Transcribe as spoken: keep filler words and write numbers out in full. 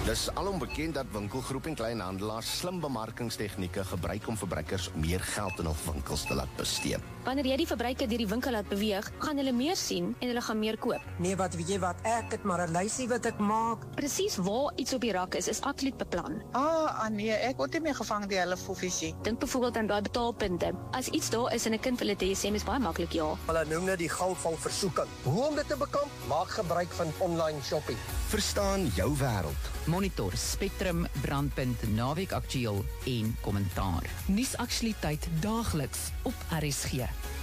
Dis alom bekend dat winkelgroep en kleinhandelaars slim bemarkingstegnieke gebruik om verbruikers meer geld in hul winkels te laat bestee. Wanneer jy die verbruiker deur die winkel laat beweeg, gaan hulle meer sien en hulle gaan meer koop. Nee, wat weet jy wat, ek het maar 'n lysie wat ek maak. Presies waar iets op die rak is, is absoluut beplan. Ah, ah nee, ek word nie meer gevang deur hulle foefiesie. Dink byvoorbeeld aan daai betaalpunte. As iets daar is en 'n kind wil dit hê, sê mens baie maklik ja. Hulle noem dit die goudval versoeking. Hoe om dit te bekamp? Maak gebruik van online shopping. Verstaan jou wêreld. Monitor Spectrum, Brandpunt, Naweek Aktueel en Kommentaar. Nuusaktualiteit daagliks op R S G.